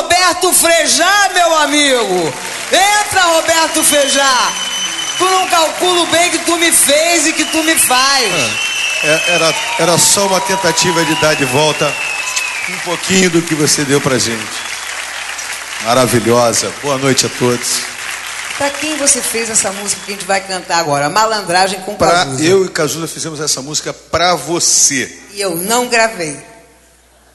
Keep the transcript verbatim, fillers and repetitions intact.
Roberto Frejá, meu amigo. Entra, Roberto Frejá. Tu não calcula o bem que tu me fez e que tu me faz. É, era, era só uma tentativa de dar de volta um pouquinho do que você deu pra gente. Maravilhosa. Boa noite a todos. Pra quem você fez essa música que a gente vai cantar agora? Malandragem com pra, Cazuza. Eu e Cazuza fizemos essa música pra você. E eu não gravei.